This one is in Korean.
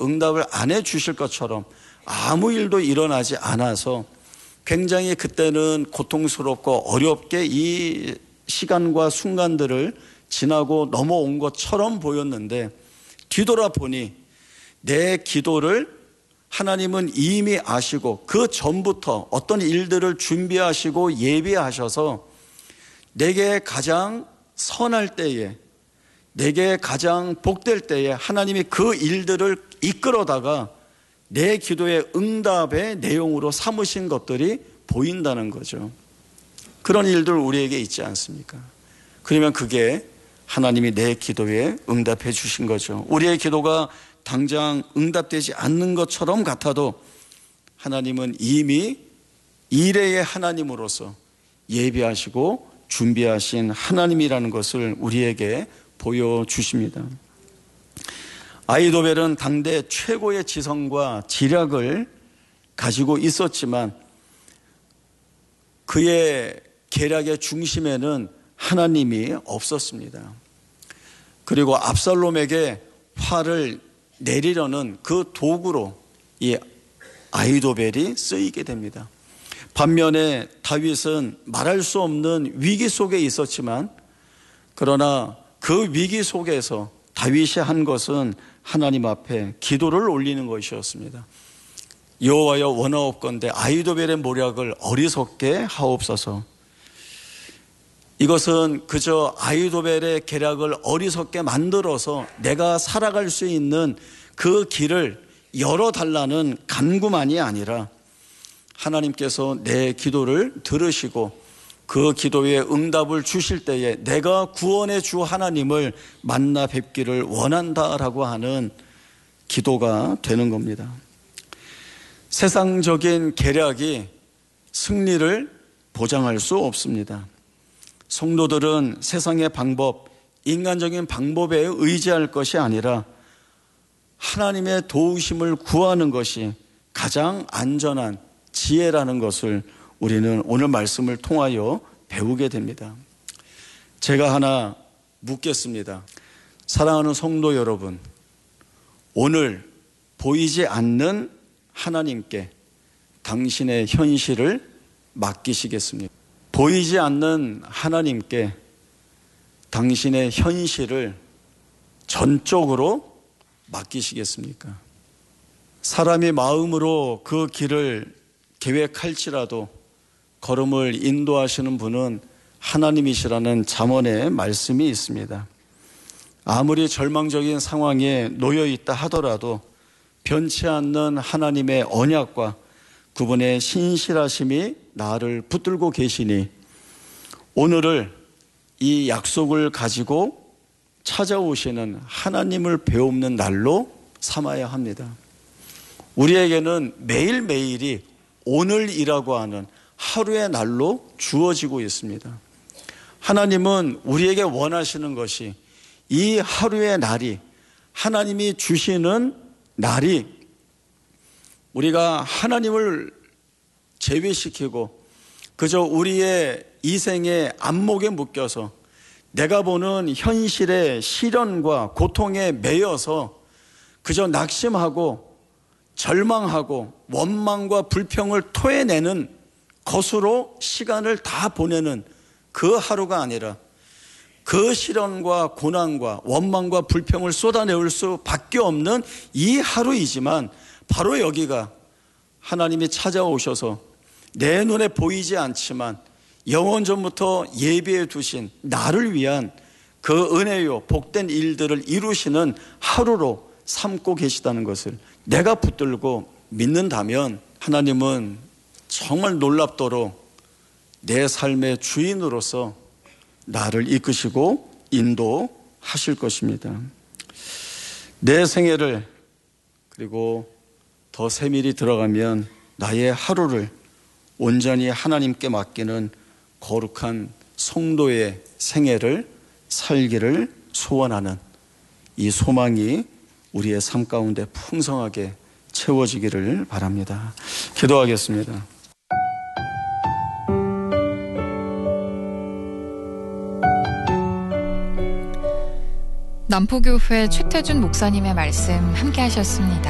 응답을 안 해주실 것처럼 아무 일도 일어나지 않아서 굉장히 그때는 고통스럽고 어렵게 이 시간과 순간들을 지나고 넘어온 것처럼 보였는데, 뒤돌아보니 내 기도를 하나님은 이미 아시고 그 전부터 어떤 일들을 준비하시고 예비하셔서 내게 가장 선할 때에, 내게 가장 복될 때에 하나님이 그 일들을 이끌어다가 내 기도의 응답의 내용으로 삼으신 것들이 보인다는 거죠. 그런 일들 우리에게 있지 않습니까? 그러면 그게 하나님이 내 기도에 응답해 주신 거죠. 우리의 기도가 당장 응답되지 않는 것처럼 같아도 하나님은 이미 이레의 하나님으로서 예비하시고 준비하신 하나님이라는 것을 우리에게 보여주십니다. 아히도벨은 당대 최고의 지성과 지략을 가지고 있었지만 그의 계략의 중심에는 하나님이 없었습니다. 그리고 압살롬에게 화를 내리려는 그 도구로 이 아히도벨이 쓰이게 됩니다. 반면에 다윗은 말할 수 없는 위기 속에 있었지만, 그러나 그 위기 속에서 다윗이 한 것은 하나님 앞에 기도를 올리는 것이었습니다. 여호와여 원하옵건대 아히도벨의 모략을 어리석게 하옵소서. 이것은 그저 아히도벨의 계략을 어리석게 만들어서 내가 살아갈 수 있는 그 길을 열어달라는 간구만이 아니라 하나님께서 내 기도를 들으시고 그 기도에 응답을 주실 때에 내가 구원의 주 하나님을 만나 뵙기를 원한다라고 하는 기도가 되는 겁니다. 세상적인 계략이 승리를 보장할 수 없습니다. 성도들은 세상의 방법, 인간적인 방법에 의지할 것이 아니라 하나님의 도우심을 구하는 것이 가장 안전한 지혜라는 것을 우리는 오늘 말씀을 통하여 배우게 됩니다. 제가 하나 묻겠습니다. 사랑하는 성도 여러분, 오늘 보이지 않는 하나님께 당신의 현실을 맡기시겠습니까? 보이지 않는 하나님께 당신의 현실을 전적으로 맡기시겠습니까? 사람이 마음으로 그 길을 계획할지라도 걸음을 인도하시는 분은 하나님이시라는 잠언의 말씀이 있습니다. 아무리 절망적인 상황에 놓여 있다 하더라도 변치 않는 하나님의 언약과 그분의 신실하심이 나를 붙들고 계시니 오늘을 이 약속을 가지고 찾아오시는 하나님을 배우는 날로 삼아야 합니다. 우리에게는 매일매일이 오늘이라고 하는 하루의 날로 주어지고 있습니다. 하나님은 우리에게 원하시는 것이 이 하루의 날이, 하나님이 주시는 날이 우리가 하나님을 제외시키고 그저 우리의 이생의 안목에 묶여서 내가 보는 현실의 시련과 고통에 매여서 그저 낙심하고 절망하고 원망과 불평을 토해내는 것으로 시간을 다 보내는 그 하루가 아니라 그 시련과 고난과 원망과 불평을 쏟아내올 수밖에 없는 이 하루이지만 바로 여기가 하나님이 찾아오셔서 내 눈에 보이지 않지만 영원 전부터 예비해 두신 나를 위한 그 은혜요 복된 일들을 이루시는 하루로 삼고 계시다는 것을 내가 붙들고 믿는다면 하나님은 정말 놀랍도록 내 삶의 주인으로서 나를 이끄시고 인도하실 것입니다. 내 생애를 그리고 더 세밀히 들어가면 나의 하루를 온전히 하나님께 맡기는 거룩한 성도의 생애를 살기를 소원하는 이 소망이 우리의 삶 가운데 풍성하게 채워지기를 바랍니다. 기도하겠습니다. 남포교회 최태준 목사님의 말씀 함께 하셨습니다.